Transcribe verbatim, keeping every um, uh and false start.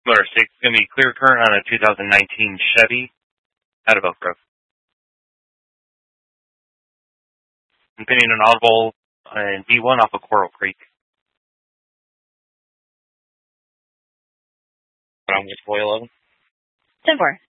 Motor six is going to be clear current on a two thousand nineteen Chevy out of Elk Grove. I'm pinning an audible in B one off of Coral Creek. I'm with four eleven. ten four.